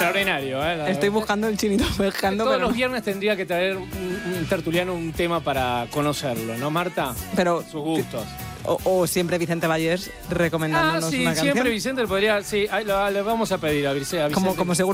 Extraordinario, ¿eh? Estoy buscando el chinito pescando, Todos pero... los viernes tendría que traer un tertuliano un tema para conocerlo, ¿no, Marta? Pero, Sus gustos. o siempre Vicente Vallés recomendándonos Sí, una canción. siempre Vicente le podría... Sí, le vamos a pedir a Vicente. Como seguro